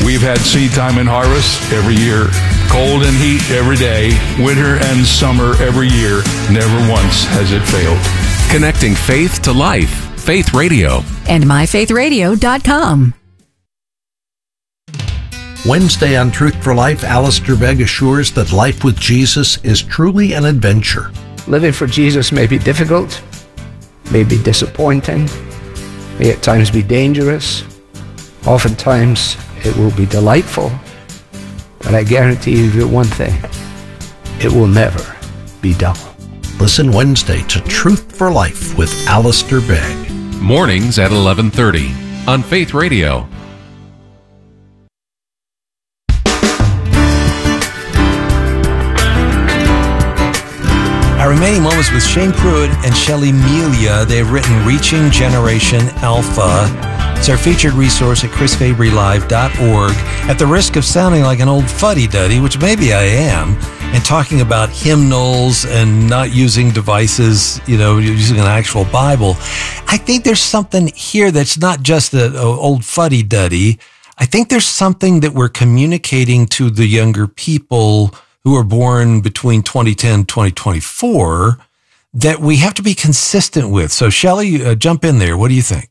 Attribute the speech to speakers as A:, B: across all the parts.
A: We've had seed time and harvest every year, cold and heat every day, winter and summer every year. Never once has it failed.
B: Connecting faith to life. Faith Radio.
C: And myfaithradio.com.
D: Wednesday on Truth for Life, Alistair Begg assures that life with Jesus is truly an adventure.
E: Living for Jesus may be difficult, may be disappointing, may at times be dangerous. Oftentimes it will be delightful, but I guarantee you one thing, it will never be dull.
D: Listen Wednesday to Truth for Life with Alistair Begg.
B: Mornings at 11:30 on Faith Radio.
F: Our remaining moments with Shane Pruitt and Shelley Melia. They've written Reaching Generation Alpha. It's our featured resource at chrisfabrylive.org. At the risk of sounding like an old fuddy-duddy, which maybe I am, and talking about hymnals and not using devices, using an actual Bible, I think there's something here that's not just an old fuddy-duddy. I think there's something that we're communicating to the younger people who are born between 2010 and 2024 that we have to be consistent with. So, Shelley, jump in there. What do you think?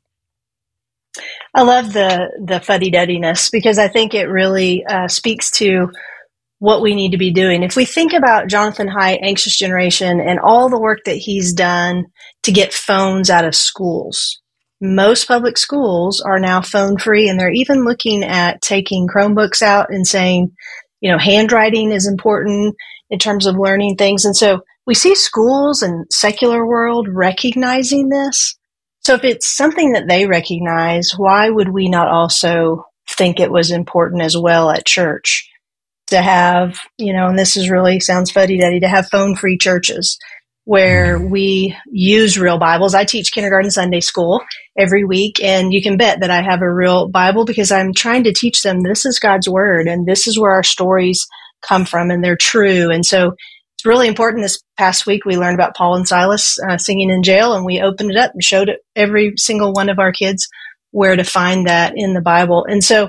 G: I love the fuddy-duddiness because I think it really speaks to what we need to be doing. If we think about Jonathan Haidt, Anxious Generation, and all the work that he's done to get phones out of schools, most public schools are now phone-free, and they're even looking at taking Chromebooks out and saying, handwriting is important in terms of learning things. And so we see schools and secular world recognizing this. So if it's something that they recognize, why would we not also think it was important as well at church to have, and this is really sounds fuddy-duddy, to have phone-free churches where we use real Bibles. I teach kindergarten Sunday school every week, and you can bet that I have a real Bible because I'm trying to teach them this is God's Word, and this is where our stories come from, and they're true. And so it's really important. This past week, we learned about Paul and Silas singing in jail, and we opened it up and showed every single one of our kids where to find that in the Bible. And so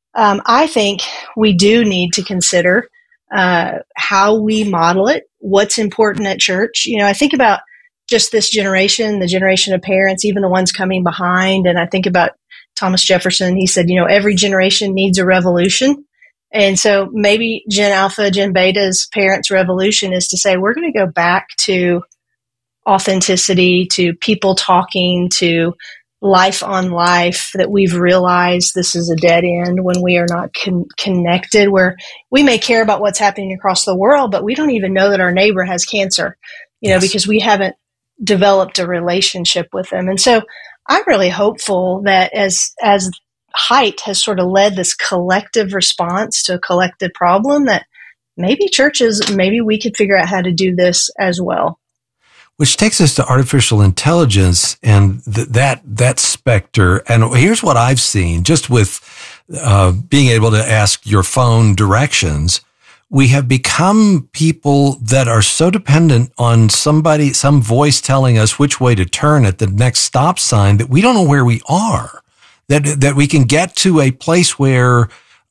G: I think we do need to consider how we model it, what's important at church. I think about just this generation, the generation of parents, even the ones coming behind. And I think about Thomas Jefferson. He said, every generation needs a revolution. And so maybe Gen Alpha, Gen Beta's parents' revolution is to say, we're going to go back to authenticity, to people talking, to life on life, that we've realized this is a dead end when we are not connected, where we may care about what's happening across the world, but we don't even know that our neighbor has cancer, because we haven't developed a relationship with them. And so I'm really hopeful that as Haidt has sort of led this collective response to a collective problem, that maybe we could figure out how to do this as well.
F: Which takes us to artificial intelligence and that specter. And here's what I've seen just with being able to ask your phone directions. We have become people that are so dependent on some voice telling us which way to turn at the next stop sign that we don't know where we are. That we can get to a place where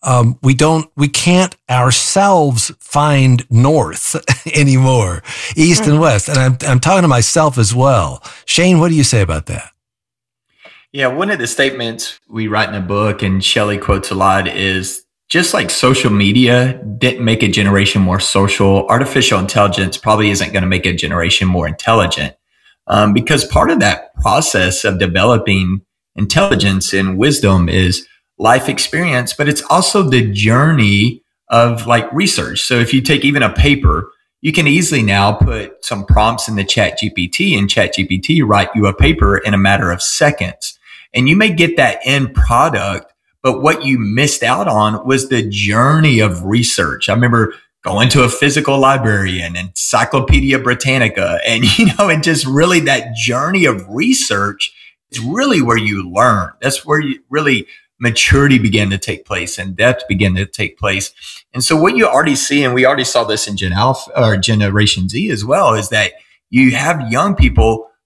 F: we can't ourselves find north anymore, east and west. And I'm talking to myself as well. Shane, what do you say about that?
H: Yeah, one of the statements we write in the book, and Shelley quotes a lot, is just like social media didn't make a generation more social, artificial intelligence probably isn't going to make a generation more intelligent. Because part of that process of developing intelligence and wisdom is life experience, but it's also the journey of research. So if you take even a paper, you can easily now put some prompts in the ChatGPT, and ChatGPT write you a paper in a matter of seconds. And you may get that end product, but what you missed out on was the journey of research. I remember going to a physical library and Encyclopedia Britannica, and and just really that journey of research is really where you learn. That's where you really maturity began to take place and depth began to take place. And so what you already see, and we already saw this in Gen Alpha or Generation Z as well, is that you have young people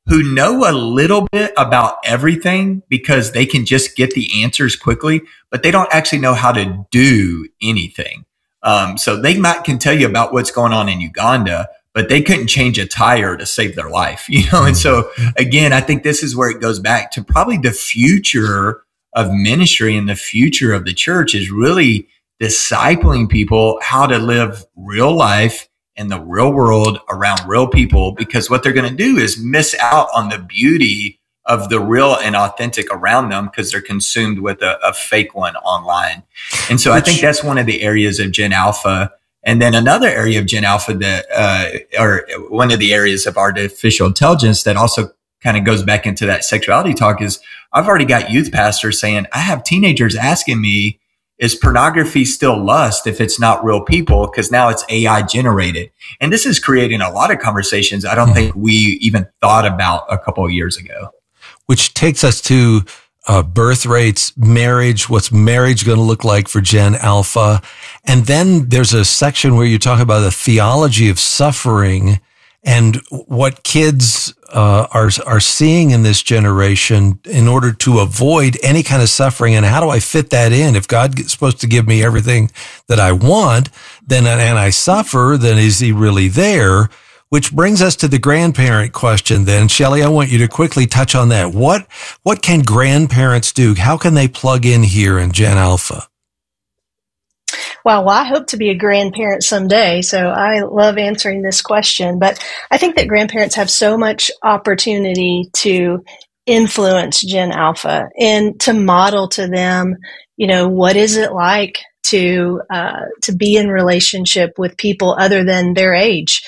H: who know a little bit about everything because they can just get the answers quickly, but they don't actually know how to do anything. So they can tell you about what's going on in Uganda, but they couldn't change a tire to save their life, And so again, I think this is where it goes back to probably the future of ministry and the future of the church is really discipling people how to live real life in the real world around real people, because what they're going to do is miss out on the beauty of the real and authentic around them because they're consumed with a fake one online. And so I think that's one of the areas of Gen Alpha. And then another area of Gen Alpha or one of the areas of artificial intelligence that also kind of goes back into that sexuality talk is I've already got youth pastors saying, I have teenagers asking me, is pornography still lust if it's not real people? Because now it's AI generated. And this is creating a lot of conversations I don't think we even thought about a couple of years ago.
F: Which takes us to birth rates, marriage, what's marriage going to look like for Gen Alpha. And then there's a section where you talk about the theology of suffering and what kids are seeing in this generation in order to avoid any kind of suffering. And how do I fit that in? If God is supposed to give me everything that I want, then and I suffer, then is he really there? Which brings us to the grandparent question then. Shelley, I want you to quickly touch on that. What can grandparents do? How can they plug in here in Gen Alpha?
G: Well, I hope to be a grandparent someday, so I love answering this question. But I think that grandparents have so much opportunity to influence Gen Alpha and to model to them, what is it like to be in relationship with people other than their age.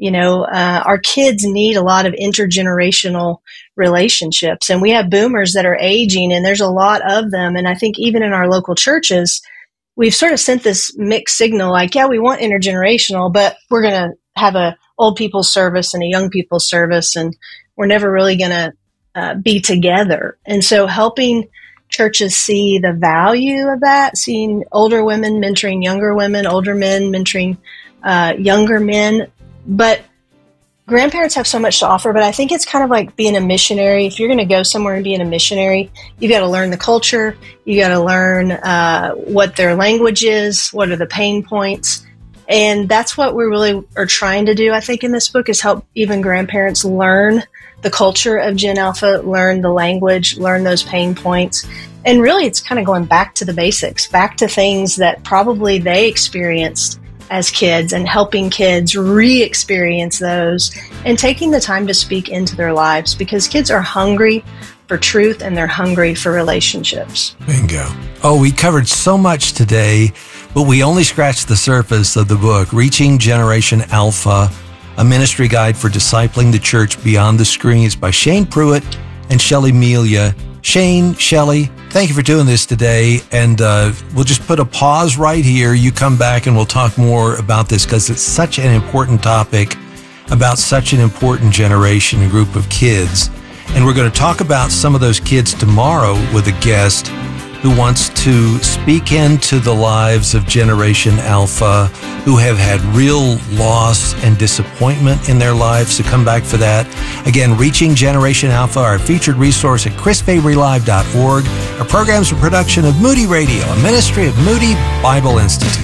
G: Our kids need a lot of intergenerational relationships, and we have boomers that are aging, and there's a lot of them. And I think even in our local churches, we've sort of sent this mixed signal, like, yeah, we want intergenerational, but we're going to have a old people's service and a young people's service, and we're never really going to be together. And so helping churches see the value of that, seeing older women mentoring younger women, older men mentoring younger men. But grandparents have so much to offer, but I think it's kind of like being a missionary. If you're going to go somewhere and being a missionary, you've got to learn the culture. You got to learn what their language is, what are the pain points. And that's what we really are trying to do, I think, in this book, is help even grandparents learn the culture of Gen Alpha, learn the language, learn those pain points. And really, it's kind of going back to the basics, back to things that probably they experienced as kids, and helping kids re-experience those and taking the time to speak into their lives, because kids are hungry for truth and they're hungry for relationships.
F: Bingo. Oh, we covered so much today, but we only scratched the surface of the book, Reaching Generation Alpha, a ministry guide for discipling the church beyond the screens, by Shane Pruitt and Shelley Melia. Shane, Shelley, thank you for doing this today. And we'll just put a pause right here. You come back and we'll talk more about this, because it's such an important topic about such an important generation and group of kids. And we're going to talk about some of those kids tomorrow with a guest who wants to speak into the lives of Generation Alpha, who have had real loss and disappointment in their lives. So come back for that. Again, Reaching Generation Alpha, our featured resource at chrisfaverylive.org. Our program's a production of Moody Radio, a ministry of Moody Bible Institute.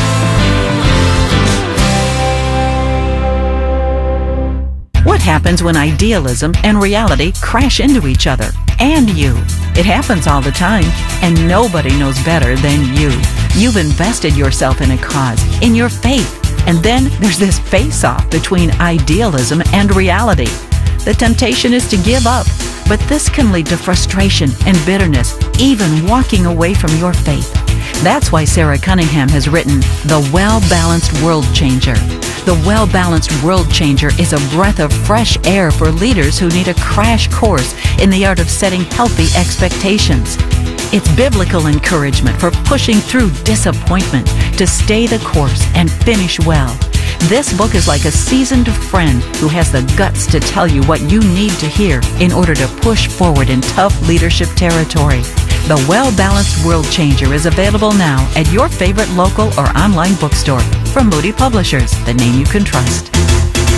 C: What happens when idealism and reality crash into each other? And you. It happens all the time, and nobody knows better than you. You've invested yourself in a cause, in your faith, and then there's this face-off between idealism and reality. The temptation is to give up, but this can lead to frustration and bitterness, even walking away from your faith. That's why Sarah Cunningham has written The Well-Balanced World Changer. The Well-Balanced World Changer is a breath of fresh air for leaders who need a crash course in the art of setting healthy expectations. It's biblical encouragement for pushing through disappointment to stay the course and finish well. This book is like a seasoned friend who has the guts to tell you what you need to hear in order to push forward in tough leadership territory. The Well-Balanced World Changer is available now at your favorite local or online bookstore from Moody Publishers, the name you can trust.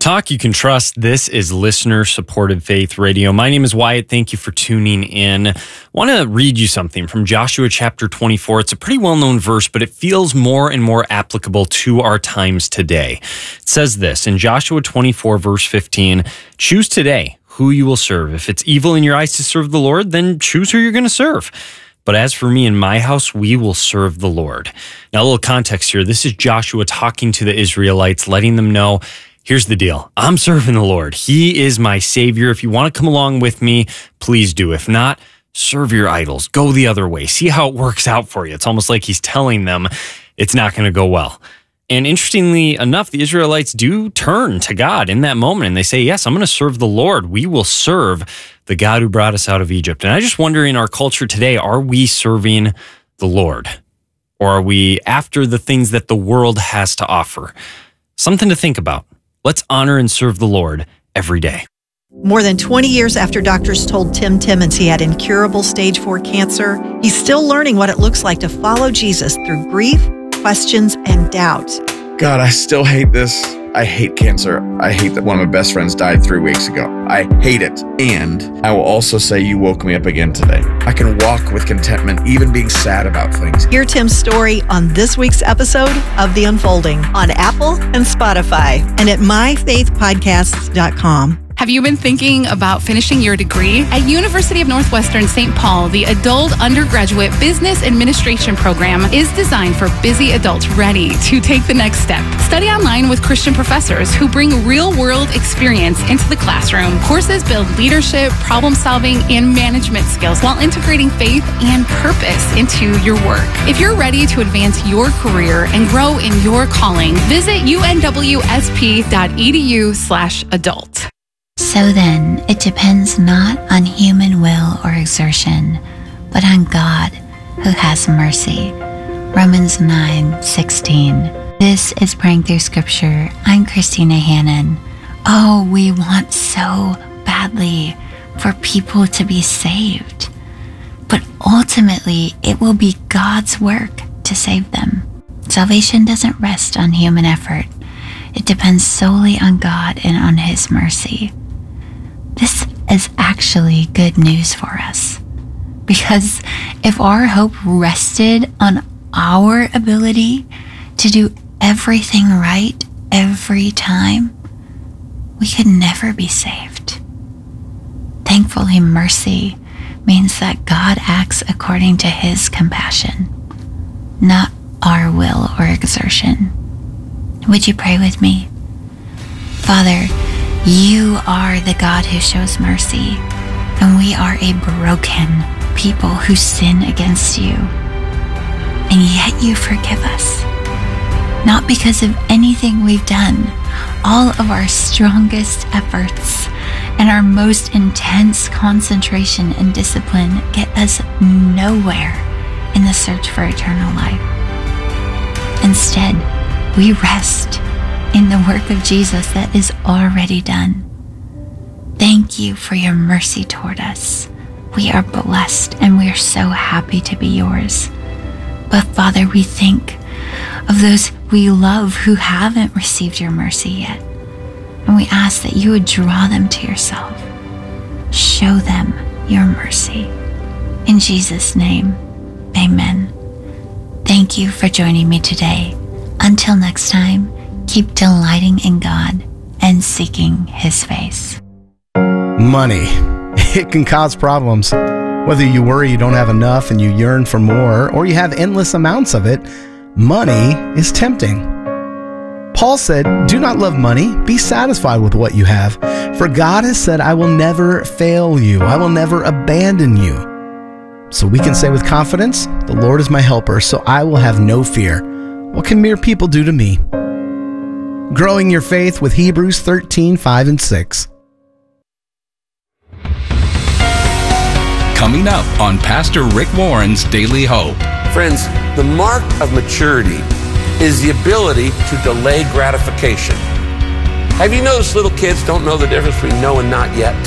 I: Talk you can trust. This is listener-supported Faith Radio. My name is Wyatt. Thank you for tuning in. I want to read you something from Joshua chapter 24. It's a pretty well-known verse, but it feels more and more applicable to our times today. It says this in Joshua 24, verse 15, "Choose today who you will serve. If it's evil in your eyes to serve the Lord, then choose who you're going to serve. But as for me and my house, we will serve the Lord." Now, a little context here. This is Joshua talking to the Israelites, letting them know, here's the deal. I'm serving the Lord. He is my Savior. If you want to come along with me, please do. If not, serve your idols. Go the other way. See how it works out for you. It's almost like he's telling them it's not going to go well. And interestingly enough, the Israelites do turn to God in that moment, and they say, yes, I'm going to serve the Lord. We will serve the God who brought us out of Egypt. And I just wonder, in our culture today, are we serving the Lord? Or are we after the things that the world has to offer? Something to think about. Let's honor and serve the Lord every day.
J: More than 20 years after doctors told Tim Timmons he had incurable stage 4 cancer, he's still learning what it looks like to follow Jesus through grief, questions, and doubt.
K: God, I still hate this. I hate cancer. I hate that one of my best friends died 3 weeks ago. I hate it. And I will also say you woke me up again today. I can walk with contentment, even being sad about things.
J: Hear Tim's story on this week's episode of The Unfolding on Apple and Spotify and at myfaithpodcasts.com.
L: Have you been thinking about finishing your degree? At University of Northwestern St. Paul, the Adult Undergraduate Business Administration program is designed for busy adults ready to take the next step. Study online with Christian professors who bring real-world experience into the classroom. Courses build leadership, problem-solving, and management skills while integrating faith and purpose into your work. If you're ready to advance your career and grow in your calling, visit unwsp.edu/adult.
M: So then, it depends not on human will or exertion, but on God who has mercy. Romans 9:16. This is Praying Through Scripture. I'm Christina Hannon. Oh, we want so badly for people to be saved. But ultimately, it will be God's work to save them. Salvation doesn't rest on human effort. It depends solely on God and on His mercy. This is actually good news for us, because if our hope rested on our ability to do everything right every time, we could never be saved. Thankfully, mercy means that God acts according to His compassion, not our will or exertion. Would you pray with me? Father, You are the God who shows mercy, and we are a broken people who sin against You. And yet You forgive us, not because of anything we've done. All of our strongest efforts and our most intense concentration and discipline get us nowhere in the search for eternal life. Instead, we rest in the work of Jesus that is already done. Thank You for Your mercy toward us. We are blessed and we are so happy to be Yours. But Father, we think of those we love who haven't received Your mercy yet. And we ask that You would draw them to Yourself. Show them Your mercy. In Jesus' name, amen. Thank you for joining me today. Until next time, keep delighting in God and seeking His face.
N: Money. It can cause problems. Whether you worry you don't have enough and you yearn for more, or you have endless amounts of it, money is tempting. Paul said, "Do not love money. Be satisfied with what you have. For God has said, I will never fail you. I will never abandon you." So we can say with confidence, "The Lord is my helper, so I will have no fear. What can mere people do to me?" Growing your faith with Hebrews 13:5 and 6.
B: Coming up on Pastor Rick Warren's Daily Hope.
O: Friends, the mark of maturity is the ability to delay gratification. Have you noticed little kids don't know the difference between no and not yet?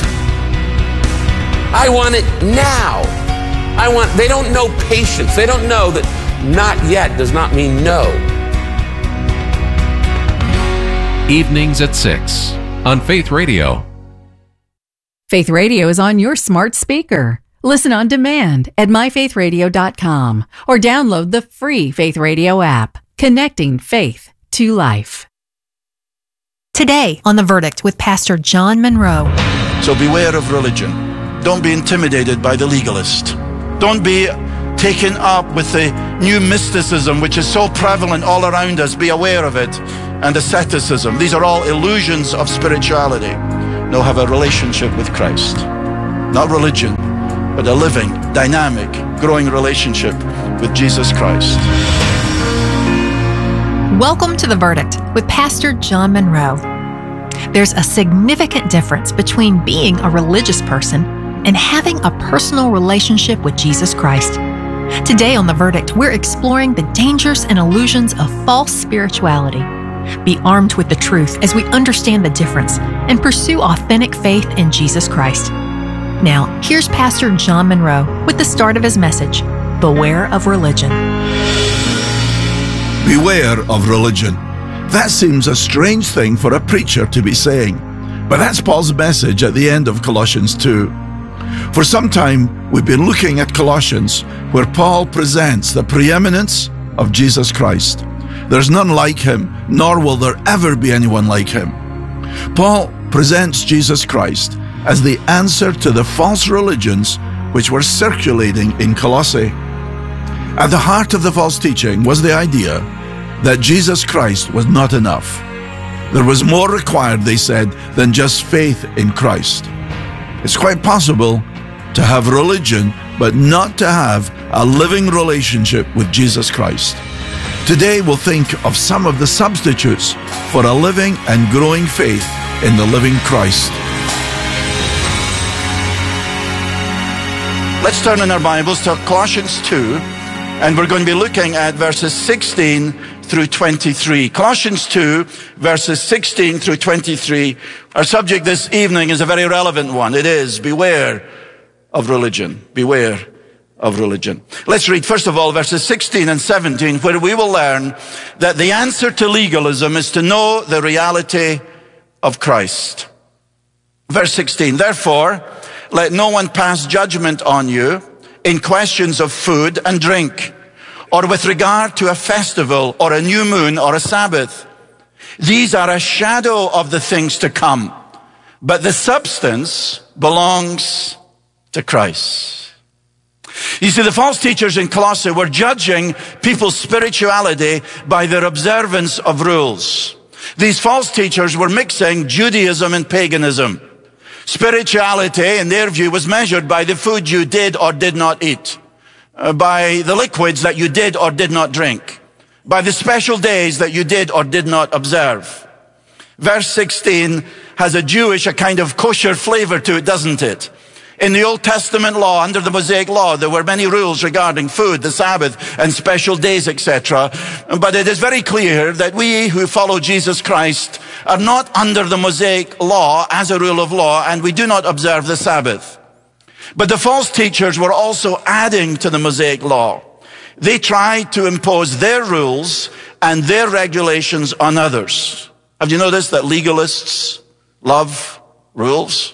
O: I want it now. They don't know patience. They don't know that not yet does not mean no.
B: Evenings at 6 on Faith Radio.
P: Faith Radio is on your smart speaker. Listen on demand at myfaithradio.com or download the free Faith Radio app, connecting faith to life.
J: Today on The Verdict with Pastor John Monroe.
Q: So beware of religion. Don't be intimidated by the legalist. Don't be taken up with the new mysticism which is so prevalent all around us. Be aware of it. And asceticism. These are all illusions of spirituality. No, have a relationship with Christ. Not religion, but a living, dynamic, growing relationship with Jesus Christ.
J: Welcome to The Verdict with Pastor John Monroe. There's a significant difference between being a religious person and having a personal relationship with Jesus Christ. Today on The Verdict, we're exploring the dangers and illusions of false spirituality. Be armed with the truth as we understand the difference and pursue authentic faith in Jesus Christ. Now, here's Pastor John Monroe with the start of his message, Beware of Religion.
Q: Beware of religion. That seems a strange thing for a preacher to be saying, but that's Paul's message at the end of Colossians 2. For some time, we've been looking at Colossians, where Paul presents the preeminence of Jesus Christ. There's none like him, nor will there ever be anyone like him. Paul presents Jesus Christ as the answer to the false religions which were circulating in Colossae. At the heart of the false teaching was the idea that Jesus Christ was not enough. There was more required, they said, than just faith in Christ. It's quite possible to have religion, but not to have a living relationship with Jesus Christ. Today we'll think of some of the substitutes for a living and growing faith in the living Christ. Let's turn in our Bibles to Colossians 2, and we're going to be looking at verses 16 through 23. Colossians 2, verses 16 through 23. Our subject this evening is a very relevant one. It is, beware of religion. Beware of religion. Let's read, first of all, verses 16 and 17, where we will learn that the answer to legalism is to know the reality of Christ. Verse 16, therefore, let no one pass judgment on you in questions of food and drink, or with regard to a festival, or a new moon, or a Sabbath. These are a shadow of the things to come, but the substance belongs to Christ. You see, the false teachers in Colossae were judging people's spirituality by their observance of rules. These false teachers were mixing Judaism and paganism. Spirituality, in their view, was measured by the food you did or did not eat, by the liquids that you did or did not drink, by the special days that you did or did not observe. Verse 16 has a kind of kosher flavor to it, doesn't it? In the Old Testament law, under the Mosaic law, there were many rules regarding food, the Sabbath, and special days, etc. But it is very clear that we who follow Jesus Christ are not under the Mosaic law as a rule of law, and we do not observe the Sabbath. But the false teachers were also adding to the Mosaic law. They tried to impose their rules and their regulations on others. Have you noticed that legalists love rules?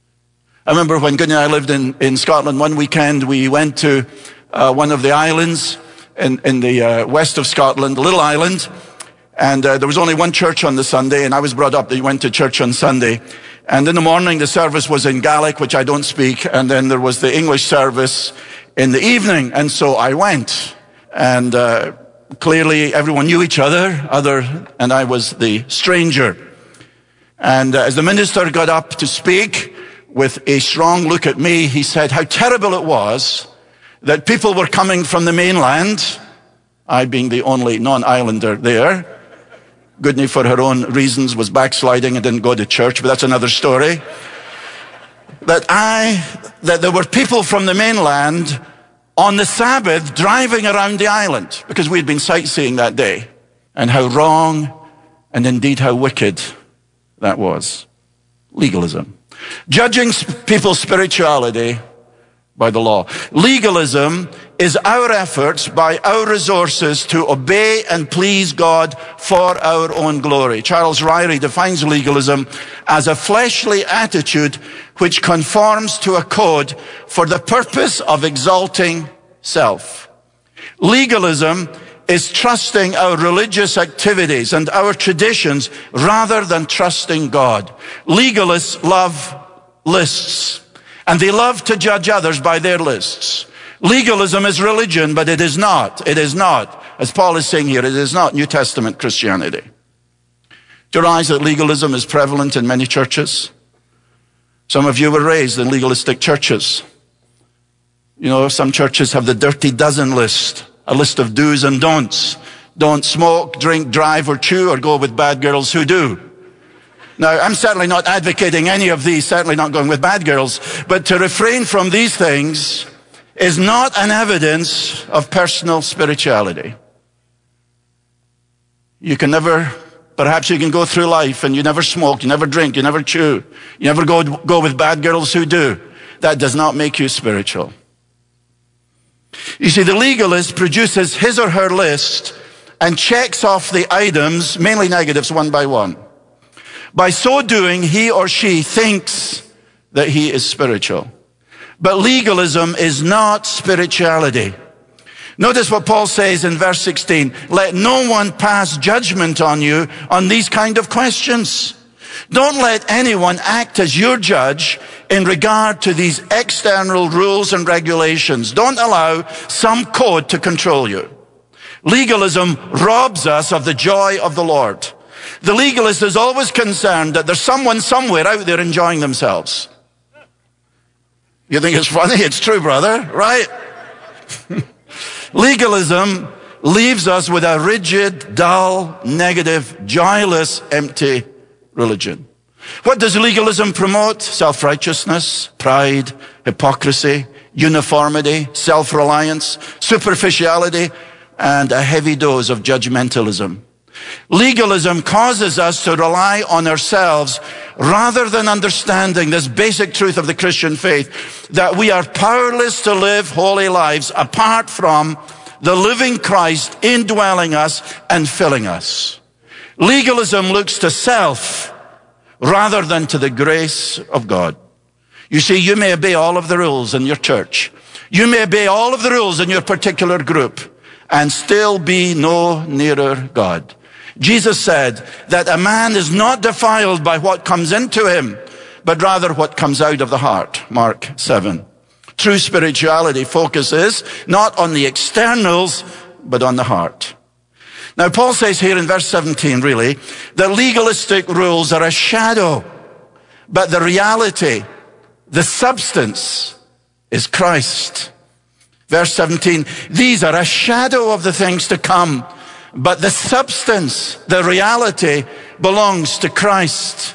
Q: I remember when Goodney and I lived in Scotland, one weekend we went to one of the islands in the west of Scotland, a little island, and there was only one church on the Sunday, and I was brought up that you went to church on Sunday. And in the morning the service was in Gaelic, which I don't speak, and then there was the English service in the evening, and so I went. And clearly everyone knew each other, and I was the stranger. And as the minister got up to speak, with a strong look at me, he said how terrible it was that people were coming from the mainland, I being the only non-islander there. Goodney, for her own reasons, was backsliding and didn't go to church, but that's another story. That there were people from the mainland on the Sabbath driving around the island because we'd been sightseeing that day, and how wrong and indeed how wicked that was. Legalism. Judging people's spirituality by the law. Legalism is our efforts by our resources to obey and please God for our own glory. Charles Ryrie defines legalism as a fleshly attitude which conforms to a code for the purpose of exalting self. Legalism is trusting our religious activities and our traditions rather than trusting God. Legalists love lists, and they love to judge others by their lists. Legalism is religion, but it is not. It is not. As Paul is saying here, it is not New Testament Christianity. Do you realize that legalism is prevalent in many churches? Some of you were raised in legalistic churches. You know, some churches have the dirty dozen list, a list of do's and don'ts. Don't smoke, drink, drive, or chew, or go with bad girls who do. Now, I'm certainly not advocating any of these, certainly not going with bad girls, but to refrain from these things is not an evidence of personal spirituality. You can never, perhaps you can go through life and you never smoke, you never drink, you never chew, you never go with bad girls who do. That does not make you spiritual. You see, the legalist produces his or her list and checks off the items, mainly negatives, one by one. By so doing, he or she thinks that he is spiritual. But legalism is not spirituality. Notice what Paul says in verse 16. Let no one pass judgment on you on these kind of questions. Don't let anyone act as your judge in regard to these external rules and regulations. Don't allow some code to control you. Legalism robs us of the joy of the Lord. The legalist is always concerned that there's someone somewhere out there enjoying themselves. You think it's funny? It's true, brother, right? Legalism leaves us with a rigid, dull, negative, joyless, empty religion. What does legalism promote? Self-righteousness, pride, hypocrisy, uniformity, self-reliance, superficiality, and a heavy dose of judgmentalism. Legalism causes us to rely on ourselves rather than understanding this basic truth of the Christian faith, that we are powerless to live holy lives apart from the living Christ indwelling us and filling us. Legalism looks to self rather than to the grace of God. You see, you may obey all of the rules in your church. You may obey all of the rules in your particular group and still be no nearer God. Jesus said that a man is not defiled by what comes into him, but rather what comes out of the heart. Mark 7. True spirituality focuses not on the externals, but on the heart. Now, Paul says here in verse 17, really, that legalistic rules are a shadow, but the reality, the substance, is Christ. Verse 17, these are a shadow of the things to come, but the substance, the reality, belongs to Christ.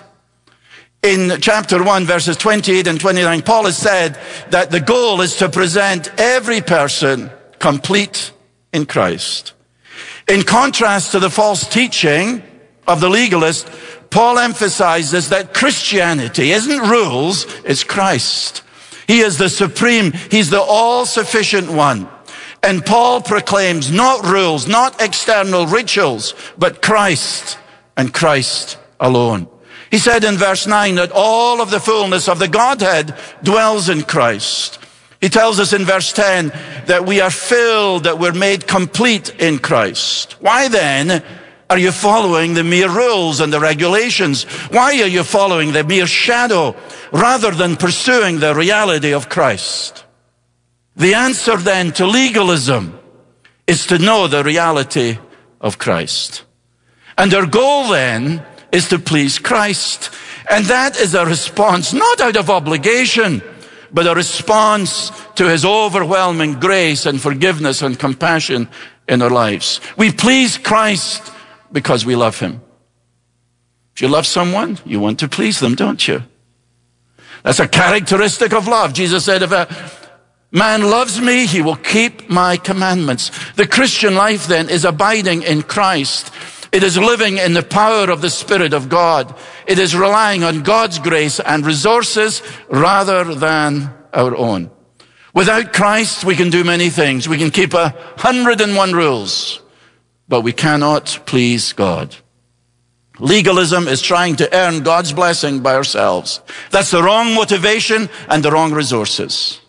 Q: In chapter 1, verses 28 and 29, Paul has said that the goal is to present every person complete in Christ. In contrast to the false teaching of the legalist, Paul emphasizes that Christianity isn't rules, it's Christ. He is the supreme, he's the all-sufficient one. And Paul proclaims not rules, not external rituals, but Christ and Christ alone. He said in verse 9 that all of the fullness of the Godhead dwells in Christ. He tells us in verse 10 that we are filled, that we're made complete in Christ. Why then are you following the mere rules and the regulations? Why are you following the mere shadow rather than pursuing the reality of Christ? The answer then to legalism is to know the reality of Christ. And our goal then is to please Christ. And that is a response, not out of obligation, but a response to his overwhelming grace and forgiveness and compassion in our lives. We please Christ because we love him. If you love someone, you want to please them, don't you? That's a characteristic of love. Jesus said, if a man loves me, he will keep my commandments. The Christian life then is abiding in Christ. It is living in the power of the Spirit of God. It is relying on God's grace and resources rather than our own. Without Christ, we can do many things. We can keep 101 rules, but we cannot please God. Legalism is trying to earn God's blessing by ourselves. That's the wrong motivation and the wrong resources.